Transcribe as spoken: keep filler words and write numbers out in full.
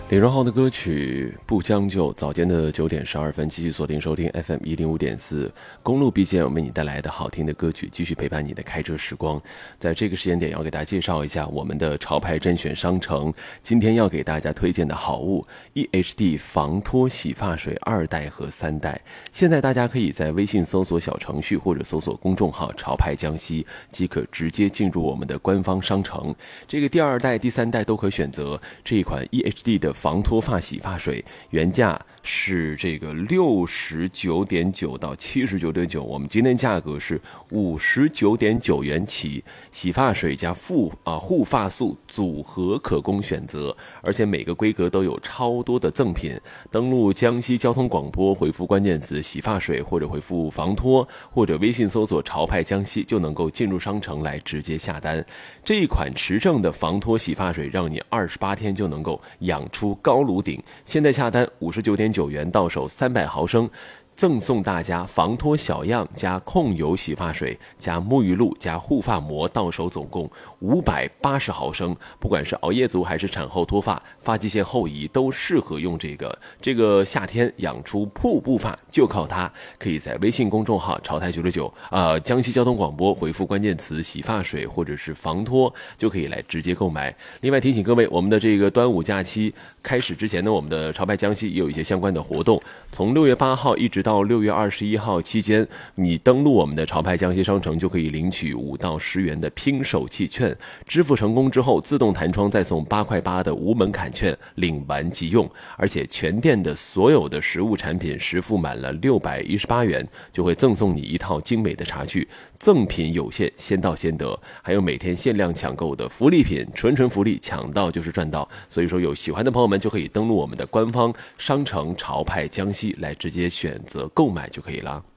李荣浩的歌曲不将就，早间的九点十二分，继续锁定收听 F M 一零五点四公路 B G M 为你带来的好听的歌曲，继续陪伴你的开车时光。在这个时间点，要给大家介绍一下我们的潮牌甄选商城，今天要给大家推荐的好物 E H D 防脱洗发水二代和三代。现在大家可以在微信搜索小程序或者搜索公众号潮牌江西，即可直接进入我们的官方商城。这个第二代、第三代都可选择。这一款 E H D 的防脱发洗发水原价是这个六十九点九到七十九点九，我们今天价格是五十九点九元起，洗发水加护啊护发素组合可供选择，而且每个规格都有超多的赠品。登录江西交通广播，回复关键词洗发水或者回复防脱，或者微信搜索潮派江西，就能够进入商城来直接下单。这一款持证的防脱洗发水，让你二十八天就能够养出高颅顶。现在下单五十九点九元，到手三百毫升。赠送大家防脱小样加控油洗发水加沐浴露加护发膜，到手总共五百八十毫升。不管是熬夜族还是产后脱发、发际线后移，都适合用这个。这个夏天养出瀑布发就靠它。可以在微信公众号潮台九十九呃江西交通广播回复关键词洗发水或者是防脱，就可以来直接购买。另外提醒各位，我们的这个端午假期开始之前呢，我们的潮牌江西也有一些相关的活动，从六月八号一直到到六月二十一号期间，你登录我们的潮牌江西商城就可以领取五到十元的拼手气券，支付成功之后自动弹窗再送八块八的无门槛券，领完即用。而且全店的所有的实物产品实付满了六百一十八元，就会赠送你一套精美的茶具，赠品有限，先到先得，还有每天限量抢购的福利品，纯纯福利，抢到就是赚到。所以说有喜欢的朋友们就可以登录我们的官方商城潮派江西来直接选择购买就可以了。